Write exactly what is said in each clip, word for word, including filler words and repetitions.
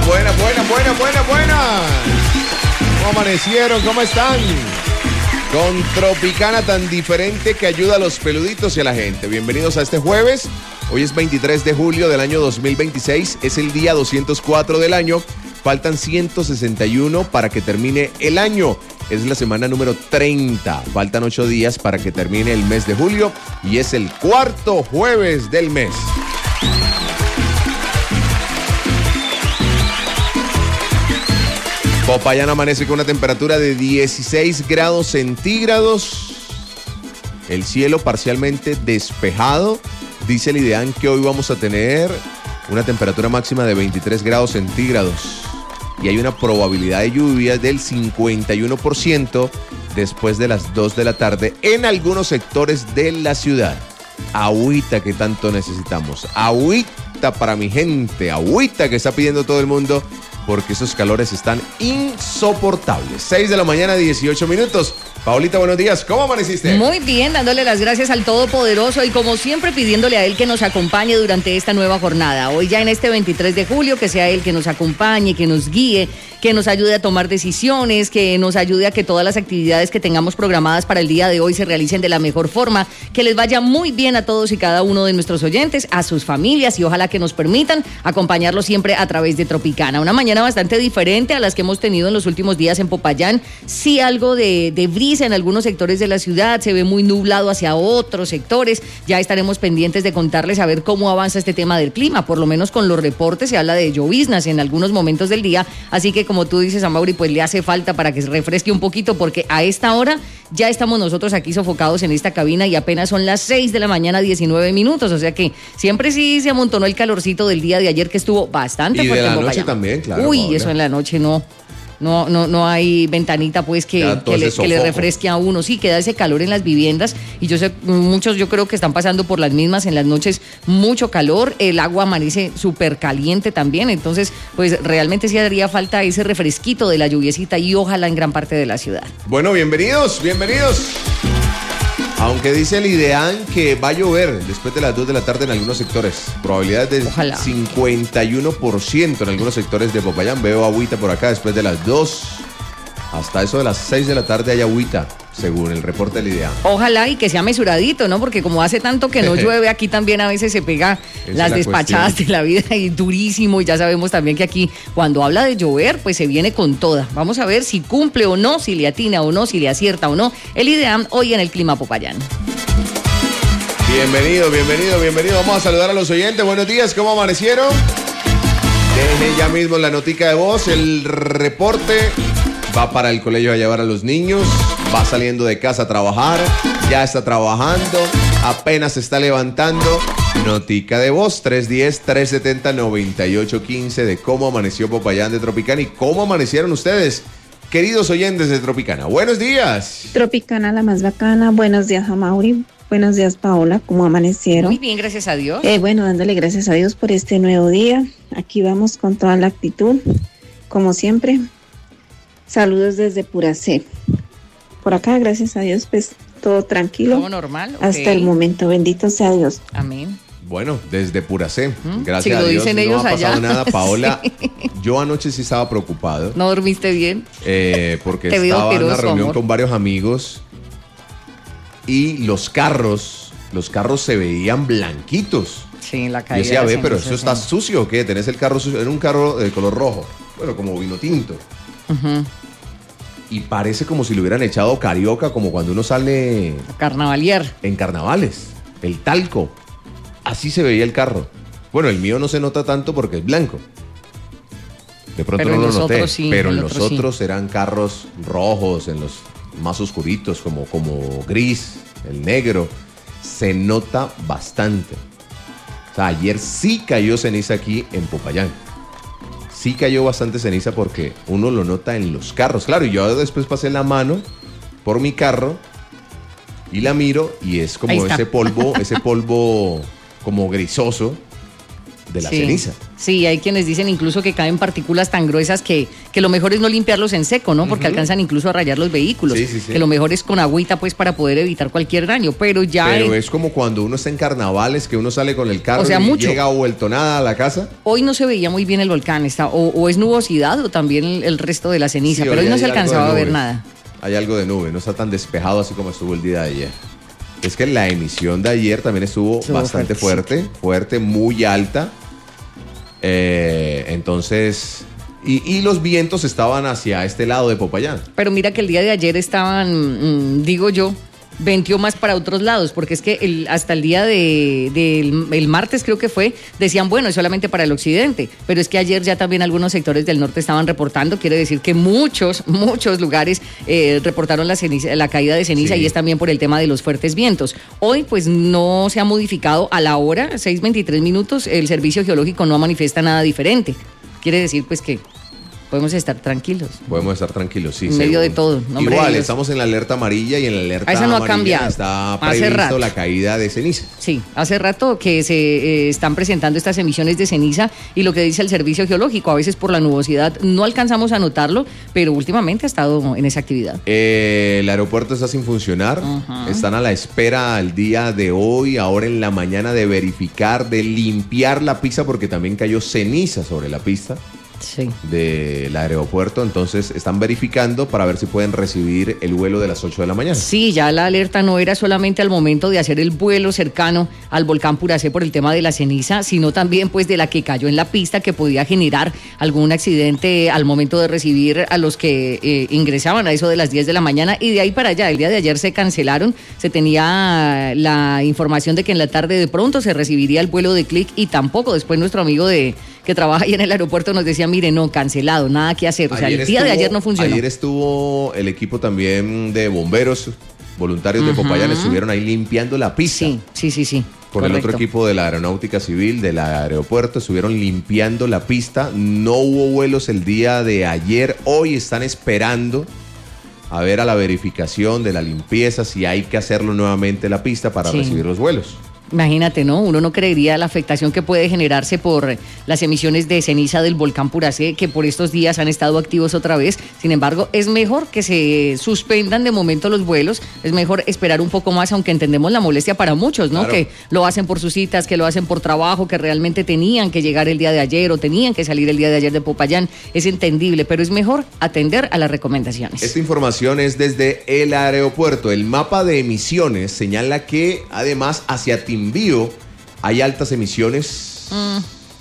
Buenas, buenas, buenas, buenas, buenas, buenas. ¿Cómo amanecieron? ¿Cómo están? Con Tropicana tan diferente que ayuda a los peluditos y a la gente. Bienvenidos a este jueves. Hoy es veintitrés de julio del año dos mil veintiséis. Es el día doscientos cuatro del año. Faltan ciento sesenta y uno para que termine el año. Es la semana número treinta. Faltan ocho días para que termine el mes de julio. Y es el cuarto jueves del mes. Popayán amanece con una temperatura de dieciséis grados centígrados. El cielo parcialmente despejado. Dice el IDEAN que hoy vamos a tener una temperatura máxima de veintitrés grados centígrados. Y hay una probabilidad de lluvia del cincuenta y uno por ciento después de las dos de la tarde en algunos sectores de la ciudad. Agüita que tanto necesitamos. Agüita para mi gente. Agüita que está pidiendo todo el mundo. Porque esos calores están insoportables. seis de la mañana, dieciocho minutos. Paolita, buenos días. ¿Cómo amaneciste? Muy bien, dándole las gracias al Todopoderoso y como siempre pidiéndole a Él que nos acompañe durante esta nueva jornada. Hoy ya en este veintitrés de julio, que sea Él que nos acompañe, que nos guíe, que nos ayude a tomar decisiones, que nos ayude a que todas las actividades que tengamos programadas para el día de hoy se realicen de la mejor forma, que les vaya muy bien a todos y cada uno de nuestros oyentes, a sus familias y ojalá que nos permitan acompañarlos siempre a través de Tropicana. Una mañana bastante diferente a las que hemos tenido en los últimos días en Popayán. Sí, algo de, de brisa en algunos sectores de la ciudad, se ve muy nublado hacia otros sectores. Ya estaremos pendientes de contarles a ver cómo avanza este tema del clima. Por lo menos con los reportes se habla de lloviznas en algunos momentos del día, así que como tú dices, Amaury, pues le hace falta para que se refresque un poquito, porque a esta hora ya estamos nosotros aquí sofocados en esta cabina y apenas son las seis de la mañana, diecinueve minutos, o sea que siempre sí se amontonó el calorcito del día de ayer, que estuvo bastante y fuerte. Y de la en noche también, claro. Uy, Paola. Eso en la noche no. No, no, no hay ventanita pues que, que, le, que le refresque a uno. Sí, queda ese calor en las viviendas y yo sé, muchos yo creo que están pasando por las mismas en las noches, mucho calor, el agua amanece súper caliente también, entonces pues realmente sí haría falta ese refresquito de la lluviecita y ojalá en gran parte de la ciudad. Bueno, bienvenidos, bienvenidos. Aunque dice el IDEAN que va a llover después de las dos de la tarde en algunos sectores. Probabilidad de Ojalá. cincuenta y uno por ciento en algunos sectores de Popayán. Veo agüita por acá después de las dos. Hasta eso de las seis de la tarde hay agüita, según el reporte del IDEAN. Ojalá y que sea mesuradito, ¿no? Porque como hace tanto que no llueve, aquí también a veces se pega las la despachadas cuestión. de la vida y durísimo. Y ya sabemos también que aquí cuando habla de llover, pues se viene con toda. Vamos a ver si cumple o no, si le atina o no, si le acierta o no el IDEAN hoy en el Clima Popayán. Bienvenido, bienvenido, bienvenido. Vamos a saludar a los oyentes. Buenos días, ¿cómo amanecieron? Dejen ya mismo la notica de voz, el reporte. Va para el colegio a llevar a los niños, va saliendo de casa a trabajar, ya está trabajando, apenas se está levantando. Notica de voz, tres uno cero, tres siete cero, nueve ocho uno cinco de cómo amaneció Popayán de Tropicana y cómo amanecieron ustedes, queridos oyentes de Tropicana. Buenos días. Tropicana, la más bacana. Buenos días, Amaury. Buenos días, Paola. ¿Cómo amanecieron? Muy bien, gracias a Dios. Eh, bueno, dándole gracias a Dios por este nuevo día. Aquí vamos con toda la actitud, como siempre. Saludos desde Puracé. Por acá, gracias a Dios, pues todo tranquilo. Todo normal. Okay. Hasta el momento, bendito sea Dios. Amén. Bueno, desde Puracé, ¿Mm? gracias si lo a Dios, dicen no ellos ha pasado allá. nada. Paola, sí. Yo anoche sí estaba preocupado. ¿No dormiste bien? Eh, porque Te estaba veo en una reunión amor. con varios amigos y los carros, los carros se veían blanquitos. Sí, la calle. Yo decía, ve, pero eso está sucio, ¿o qué? ¿Tenés el carro sucio? Era un carro de color rojo, bueno, como vino tinto. Uh-huh. Y parece como si le hubieran echado carioca, como cuando uno sale... Carnavalier. En carnavales, el talco. Así se veía el carro. Bueno, el mío no se nota tanto porque es blanco. De pronto pero no lo noté, sí, pero en los sí. otros eran carros rojos, en los más oscuritos, como, como gris, el negro. Se nota bastante. O sea, ayer sí cayó ceniza aquí en Popayán. Sí cayó bastante ceniza porque uno lo nota en los carros. Claro, y yo después pasé la mano por mi carro y la miro y es como ese polvo, ese polvo como grisoso de la sí. ceniza. Sí, hay quienes dicen incluso que caen partículas tan gruesas que, que lo mejor es no limpiarlos en seco, ¿no? Porque uh-huh. alcanzan incluso a rayar los vehículos. Sí, sí, sí. Que lo mejor es con agüita, pues, para poder evitar cualquier daño. Pero ya... Pero es como cuando uno está en carnavales, que uno sale con el carro, o sea, y mucho. Llega vuelto nada a la casa. Hoy no se veía muy bien el volcán, está, o, o es nubosidad o también el, el resto de la ceniza, sí, pero hoy no se alcanzaba a ver nada. Hay algo de nube, no está tan despejado así como estuvo el día de ayer. Es que la emisión de ayer también estuvo, estuvo bastante fuerte, fuerte, fuerte, muy alta. Eh, entonces, y, y los vientos estaban hacia este lado de Popayán. Pero mira que el día de ayer estaban, mmm, digo yo, venteó más para otros lados, porque es que el, hasta el día de, de el, el martes creo que fue, decían, bueno, es solamente para el occidente, pero es que ayer ya también algunos sectores del norte estaban reportando, quiere decir que muchos, muchos lugares eh, reportaron la, ceniza, la caída de ceniza, sí. Y es también por el tema de los fuertes vientos. Hoy pues no se ha modificado a la hora, seis veintitrés minutos, el servicio geológico no manifiesta nada diferente, quiere decir pues que podemos estar tranquilos. Podemos estar tranquilos, sí. En medio de todo. Igual, estamos en la alerta amarilla y en la alerta esa no amarilla ha cambiado. Está previsto la caída de ceniza. Sí, hace rato que se eh, están presentando estas emisiones de ceniza y lo que dice el servicio geológico, a veces por la nubosidad no alcanzamos a notarlo, pero últimamente ha estado en esa actividad. Eh, el aeropuerto está sin funcionar, uh-huh. Están a la espera al día de hoy, ahora en la mañana, de verificar, de limpiar la pista porque también cayó ceniza sobre la pista. Sí. Del aeropuerto, entonces están verificando para ver si pueden recibir el vuelo de las ocho de la mañana. Sí, ya la alerta no era solamente al momento de hacer el vuelo cercano al volcán Puracé por el tema de la ceniza, sino también pues de la que cayó en la pista, que podía generar algún accidente al momento de recibir a los que eh, ingresaban a eso de las diez de la mañana, y de ahí para allá, el día de ayer se cancelaron, se tenía la información de que en la tarde de pronto se recibiría el vuelo de Click, y tampoco después nuestro amigo de que trabaja ahí en el aeropuerto nos decía, mire, no, cancelado, nada que hacer. O sea, ayer el día estuvo, de ayer no funcionó. Ayer estuvo el equipo también de bomberos voluntarios uh-huh. de Popayán, estuvieron ahí limpiando la pista. Sí, sí, sí, sí. Con correcto. El otro equipo de la Aeronáutica Civil, del aeropuerto, estuvieron limpiando la pista. No hubo vuelos el día de ayer. Hoy están esperando a ver a la verificación de la limpieza, si hay que hacerlo nuevamente la pista para sí. recibir los vuelos. Imagínate, ¿no? Uno no creería la afectación que puede generarse por las emisiones de ceniza del volcán Puracé, que por estos días han estado activos otra vez. Sin embargo, es mejor que se suspendan de momento los vuelos, es mejor esperar un poco más, aunque entendemos la molestia para muchos, ¿no? Claro. Que lo hacen por sus citas, que lo hacen por trabajo, que realmente tenían que llegar el día de ayer o tenían que salir el día de ayer de Popayán. Es entendible, pero es mejor atender a las recomendaciones. Esta información es desde el aeropuerto. El mapa de emisiones señala que además hacia Timbío hay altas emisiones mm.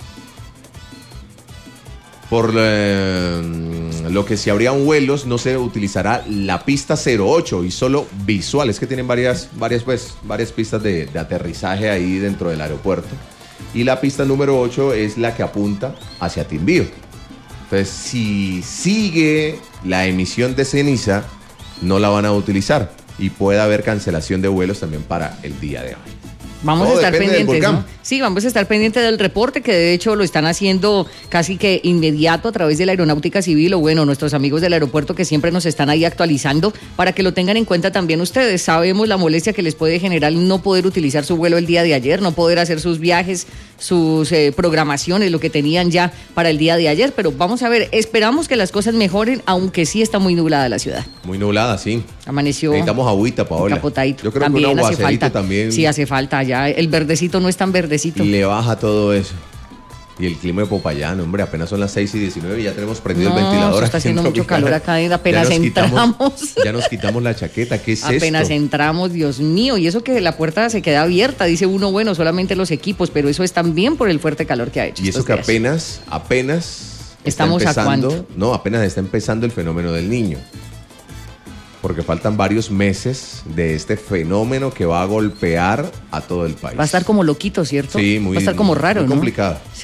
por eh, lo que si habrían vuelos no se utilizará la pista cero ocho y solo visual. Es que tienen varias, varias, pues, varias pistas de, de aterrizaje ahí dentro del aeropuerto, y la pista número ocho es la que apunta hacia Timbío. Entonces, si sigue la emisión de ceniza, no la van a utilizar y puede haber cancelación de vuelos también para el día de hoy. Vamos Todo a estar pendientes, ¿no? Sí, vamos a estar pendientes del reporte, que de hecho lo están haciendo casi que inmediato a través de la Aeronáutica Civil, o bueno, nuestros amigos del aeropuerto que siempre nos están ahí actualizando, para que lo tengan en cuenta también ustedes. Sabemos la molestia que les puede generar no poder utilizar su vuelo el día de ayer, no poder hacer sus viajes, sus eh, programaciones, lo que tenían ya para el día de ayer, pero vamos a ver, esperamos que las cosas mejoren, aunque sí está muy nublada la ciudad. Muy nublada, sí. Amaneció. Necesitamos agüita, Paola. Capotadito. Yo creo también que un hace falta. También. Sí, hace falta. Ya el verdecito no es tan verdecito. Le baja todo eso. Y el clima de Popayán, hombre, apenas son las seis y diecinueve y ya tenemos prendido no, el ventilador. Está haciendo mucho calor acá, apenas ya entramos. Quitamos, ya nos quitamos la chaqueta, ¿qué es apenas esto? entramos, Dios mío, y eso que la puerta se queda abierta, dice uno, bueno, solamente los equipos, pero eso es también por el fuerte calor que ha hecho. Y eso que días. apenas, apenas estamos está empezando, a cuánto. No, apenas está empezando el fenómeno del Niño. Porque faltan varios meses de este fenómeno que va a golpear a todo el país. Va a estar como loquito, ¿cierto? Sí, muy, va a estar como raro, muy ¿no? complicado. Sí.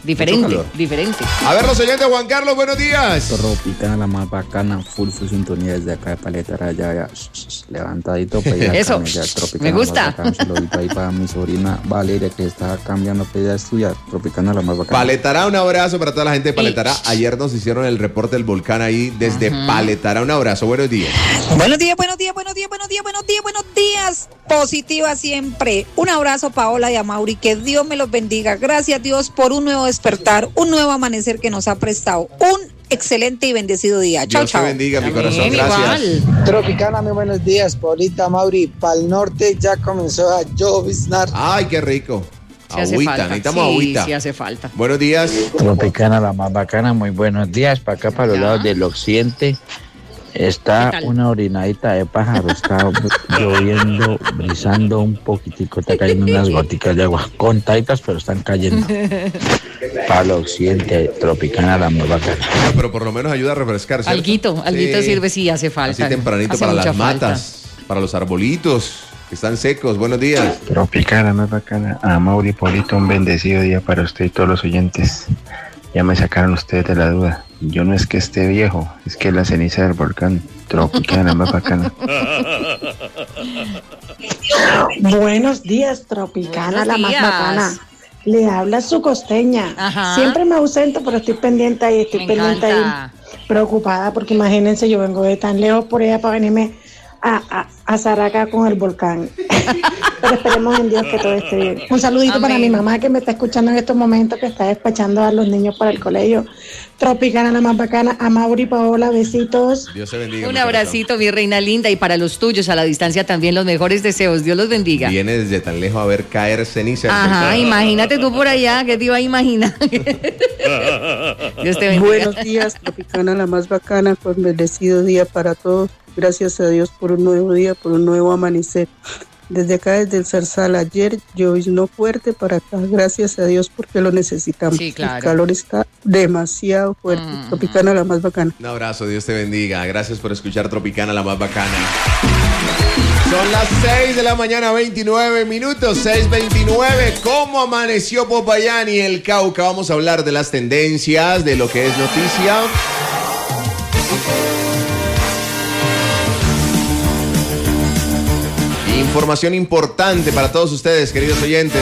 Diferente, diferente. A ver, los oyentes, Juan Carlos, buenos días. Tropicana, la más bacana, full full sintonía desde acá de Paletara, ya, ya, levantadito. Pedida Eso, me gusta. Un saludito ahí para mi sobrina Valeria, que está cambiando pedida de estudiar. Tropicana, la más bacana. Paletara, un abrazo para toda la gente de Paletara. Y... ayer nos hicieron el reporte del volcán ahí desde uh-huh. Paletara. Un abrazo, buenos días. Buenos días, buenos días, buenos días, buenos días, buenos días, buenos días. Positiva siempre. Un abrazo, Paola y a Mauri, que Dios me los bendiga. Gracias, Dios, por un nuevo despertar, un nuevo amanecer que nos ha prestado. Un excelente y bendecido día. Chao, Dios chao. Dios te bendiga, mi También, corazón. Gracias. Igual. Tropicana, muy buenos días. Paulita, Mauri, pa'l norte ya comenzó a lloviznar. Ay, qué rico. Sí agüita, necesitamos sí, agüita. Sí, hace falta. Buenos días. Tropicana, la más bacana, muy buenos días. Para acá, para los lados del occidente, está una orinadita de pájaro. Está lloviendo, brisando un poquitico. Está cayendo unas goticas de agua. Contaditas, pero están cayendo. Para el occidente, Tropicana, la más bacana. No, pero por lo menos ayuda a refrescar, ¿cierto? Alguito, alguito Sí. sirve, sí, hace falta. Así tempranito Hace para mucha las falta. matas, para los arbolitos que están secos. Buenos días. Tropicana, más bacana. A Mauri, Paulito, un bendecido día para usted y todos los oyentes. Ya me sacaron ustedes de la duda. Yo no es que esté viejo, es que la ceniza del volcán. Tropicana, más bacana. Buenos días, Tropicana, Buenos la más días. bacana. Le habla su costeña. Ajá. Siempre me ausento, pero estoy pendiente ahí, estoy Me pendiente encanta. ahí, preocupada, porque imagínense, yo vengo de tan lejos por allá para venirme a, a, a Zaraca con el volcán. Pero esperemos en Dios que todo esté bien. Un saludito Amén. para mi mamá que me está escuchando en estos momentos, que está despachando a los niños para el colegio. Tropicana, la más bacana. A Mauri, Paola, besitos. Dios te bendiga. Un mi abracito, mi reina linda, y para los tuyos a la distancia también los mejores deseos. Dios los bendiga. corazón. Viene desde tan lejos a ver caer ceniza. Ajá, imagínate tú por allá, ¿qué te iba a imaginar? Dios te bendiga. Buenos días, Tropicana, la más bacana, con bendecido día para todos. Gracias a Dios por un nuevo día, por un nuevo amanecer. Desde acá, desde el Zarzal, ayer lloviznó fuerte para acá. Gracias a Dios porque lo necesitamos. Sí, claro. El calor está demasiado fuerte. Mm. Tropicana, la más bacana. Un abrazo, Dios te bendiga. Gracias por escuchar Tropicana, la más bacana. Son las seis de la mañana, veintinueve minutos, seis veintinueve. ¿Cómo amaneció Popayán y el Cauca? Vamos a hablar de las tendencias, de lo que es noticia. Información importante para todos ustedes, queridos oyentes.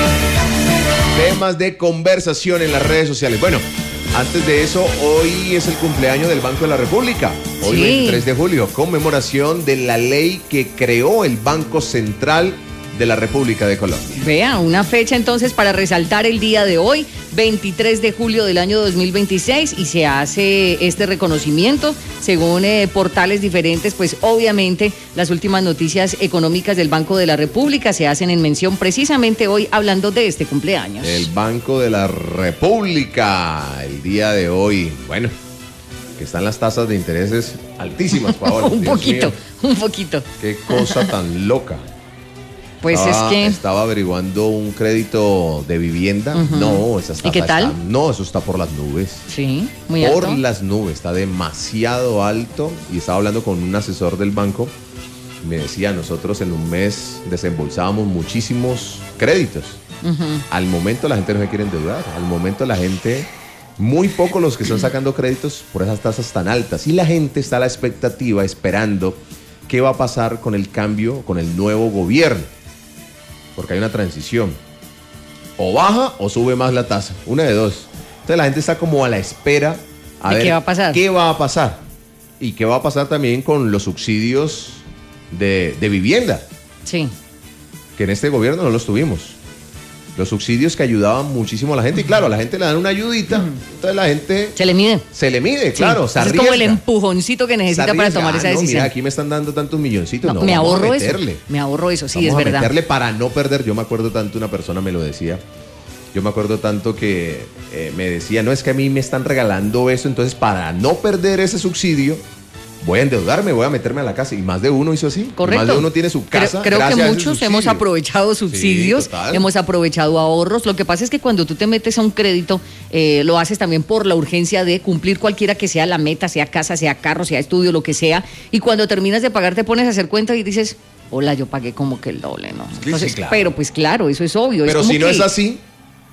Temas de conversación en las redes sociales. Bueno, antes de eso, hoy es el cumpleaños del Banco de la República. Hoy, Sí. veintitrés de julio, conmemoración de la ley que creó el Banco Central de la República de Colombia. Vea, una fecha entonces para resaltar el día de hoy, veintitrés de julio del año dos mil veintiséis, y se hace este reconocimiento según eh, portales diferentes. Pues obviamente las últimas noticias económicas del Banco de la República se hacen en mención precisamente hoy, hablando de este cumpleaños. El Banco de la República, el día de hoy, bueno, que están las tasas de intereses altísimas, Paola. un Dios poquito, mío, un poquito. qué cosa tan loca. Pues estaba, es que... Estaba averiguando un crédito de vivienda. Uh-huh. No, esa ¿Y qué tal? Está, no, eso está por las nubes. Sí, muy Por alto. las nubes, está demasiado alto. Y estaba hablando con un asesor del banco. Y me decía, nosotros en un mes desembolsábamos muchísimos créditos. Uh-huh. Al momento la gente no se quiere endeudar. Al momento la gente, muy pocos los que están sacando créditos por esas tasas tan altas. Y la gente está a la expectativa, esperando qué va a pasar con el cambio, con el nuevo gobierno. Porque hay una transición. O baja o sube más la tasa. Una de dos. Entonces la gente está como a la espera a ¿De ver qué va a pasar? qué va a pasar. Y qué va a pasar también con los subsidios de, de vivienda. Sí. Que en este gobierno no los tuvimos. Los subsidios que ayudaban muchísimo a la gente. Y claro, a la gente le dan una ayudita. Entonces la gente... Se le mide. Se le mide, Sí. claro. Se Es arriesga. como el empujoncito que necesita Se para arriesga. tomar Ah, esa no, decisión. mira, aquí me están dando tantos milloncitos. No, No, me vamos ahorro a eso. meterle. Me ahorro eso, sí, Vamos es a verdad. meterle para no perder. Yo me acuerdo tanto, una persona me lo decía. Yo me acuerdo tanto que eh, me decía, no, es que a mí me están regalando eso, entonces para no perder ese subsidio, voy a endeudarme, voy a meterme a la casa. Y más de uno hizo así. Correcto. Más de uno tiene su casa. Creo, creo que gracias a ese muchos subsidio. hemos aprovechado subsidios, Sí, total. hemos aprovechado ahorros. Lo que pasa es que cuando tú te metes a un crédito, eh, lo haces también por la urgencia de cumplir cualquiera que sea la meta, sea casa, sea carro, sea estudio, lo que sea. Y cuando terminas de pagar, te pones a hacer cuenta y dices, hola, yo pagué como que el doble, ¿no? Sí, Entonces, sí, claro. pero pues claro, eso es obvio. Pero es como si no que- es así,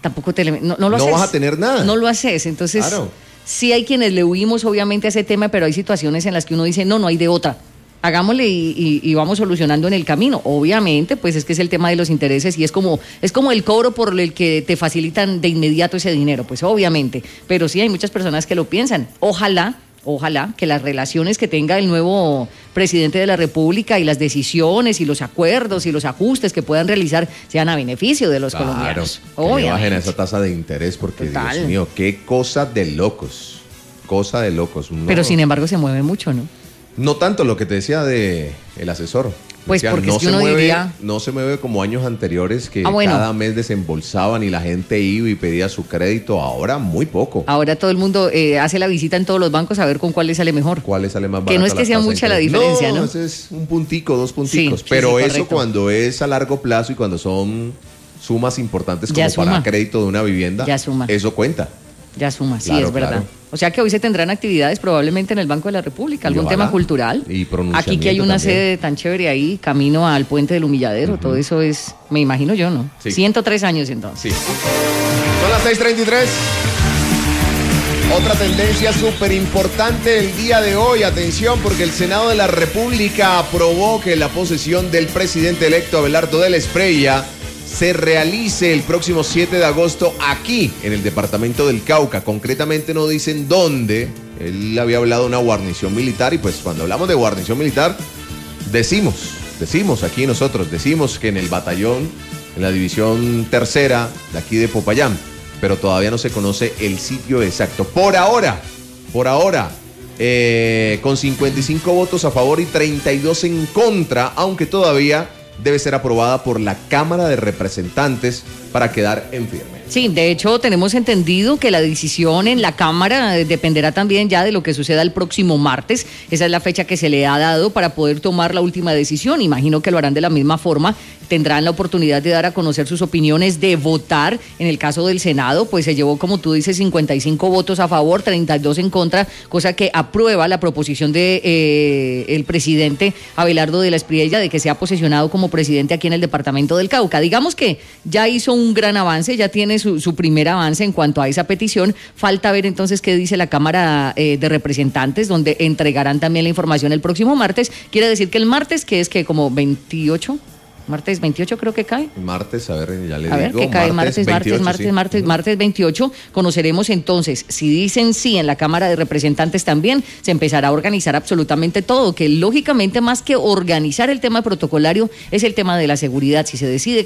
tampoco te le, no, no lo no haces. vas a tener nada. No lo haces, entonces Claro. sí hay quienes le huimos obviamente a ese tema, pero hay situaciones en las que uno dice, no, no hay de otra. Hagámosle y, y, y vamos solucionando en el camino. Obviamente, pues es que es el tema de los intereses y es como, es como el cobro por el que te facilitan de inmediato ese dinero, pues obviamente. Pero sí hay muchas personas que lo piensan. Ojalá, ojalá que las relaciones que tenga el nuevo presidente de la República y las decisiones y los acuerdos y los ajustes que puedan realizar sean a beneficio de los Claro, colombianos. que le bajen a Obviamente. esa tasa de interés porque, Total. Dios mío, qué cosa de locos. Cosa de locos. No, Pero sin embargo se mueve mucho, ¿no? no tanto lo que te decía de el asesor. Pues Decía, porque no es que se uno mueve, diría- no se mueve como años anteriores que Ah, bueno. cada mes desembolsaban y la gente iba y pedía su crédito. Ahora muy poco. Ahora todo el mundo eh, hace la visita en todos los bancos a ver con cuál le sale mejor. ¿Cuál le sale más Que no barata es que la sea tasa de mucha la interés? diferencia, ¿no? ese es un puntico, dos punticos. Sí, sí, Pero sí, eso correcto. cuando es a largo plazo y cuando son sumas importantes como Ya para suma. crédito de una vivienda, Ya suma. eso cuenta. Ya suma, sí, Claro, es verdad. claro. O sea que hoy se tendrán actividades probablemente en el Banco de la República, algún Y ojalá. tema cultural. Y pronunciamiento Aquí que hay una también. sede tan chévere ahí, camino al Puente del Humilladero, todo eso es, me imagino yo, ¿no? Sí. ciento tres años entonces. Sí. Son las seis treinta y tres. Otra tendencia súper importante el día de hoy. Atención, porque el Senado de la República aprobó que la posesión del presidente electo Abelardo de la Espriella se realice el próximo siete de agosto aquí, en el departamento del Cauca. Concretamente no dicen dónde. Él había hablado de una guarnición militar y pues cuando hablamos de guarnición militar, decimos, decimos aquí nosotros, decimos que en el batallón, en la división tercera de aquí de Popayán, pero todavía no se conoce el sitio exacto. Por ahora, por ahora, eh, con cincuenta y cinco votos a favor y treinta y dos en contra, aunque todavía debe ser aprobada por la Cámara de Representantes para quedar en firme. Sí, de hecho tenemos entendido que la decisión en la Cámara eh, dependerá también ya de lo que suceda el próximo martes. Esa es la fecha que se le ha dado para poder tomar la última decisión. Imagino que lo harán de la misma forma. Tendrán la oportunidad de dar a conocer sus opiniones, de votar. En el caso del Senado, pues se llevó, como tú dices, cincuenta y cinco votos a favor, treinta y dos en contra, cosa que aprueba la proposición de eh, el presidente Abelardo de la Espriella de que sea posesionado como presidente aquí en el departamento del Cauca. Digamos que ya hizo un gran avance, ya tiene su, su primer avance en cuanto a esa petición. Falta ver entonces qué dice la Cámara eh, de Representantes, donde entregarán también la información el próximo martes. Quiere decir que el martes, que es que como veintiocho, martes veintiocho creo que cae. Martes, a ver, ya le A ver, digo. ¿qué cae martes, martes, veintiocho, martes, sí. martes, martes veintiocho? Conoceremos entonces, si dicen sí en la Cámara de Representantes también, se empezará a organizar absolutamente todo, que lógicamente más que organizar el tema protocolario es el tema de la seguridad. Si se decide